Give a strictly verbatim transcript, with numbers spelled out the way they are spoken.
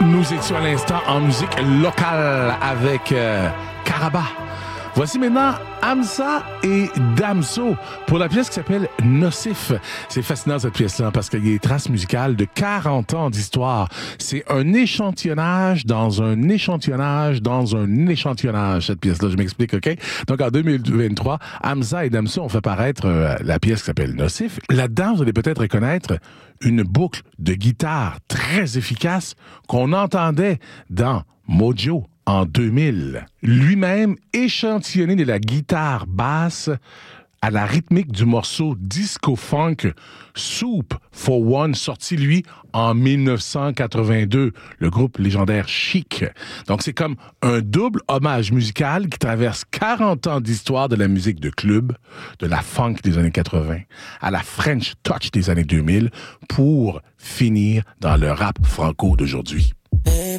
Nous étions à l'instant en musique locale avec euh, Karaba. Voici maintenant Hamza et Damso pour la pièce qui s'appelle Nocif. C'est fascinant cette pièce-là parce qu'il y a des traces musicales de quarante ans d'histoire. C'est un échantillonnage dans un échantillonnage dans un échantillonnage, cette pièce-là. Je m'explique, OK? Donc en deux mille vingt-trois, Hamza et Damso ont fait paraître euh, la pièce qui s'appelle Nocif. Là-dedans, vous allez peut-être reconnaître une boucle de guitare très efficace qu'on entendait dans Mojo en deux mille. Lui-même échantillonné de la guitare basse à la rythmique du morceau disco-funk Soup for One, sorti, lui, en dix-neuf cent quatre-vingt-deux, le groupe légendaire Chic. Donc, c'est comme un double hommage musical qui traverse quarante ans d'histoire de la musique de club, de la funk des années quatre-vingts, à la French touch des années deux mille, pour finir dans le rap franco d'aujourd'hui.